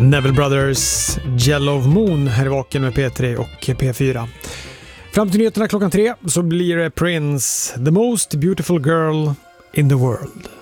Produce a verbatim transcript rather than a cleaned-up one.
Neville Brothers, Yellow Moon här i Vaken med P tre och P fyra. Fram till nyheterna klockan tre så blir det Prince, The Most Beautiful Girl in the World.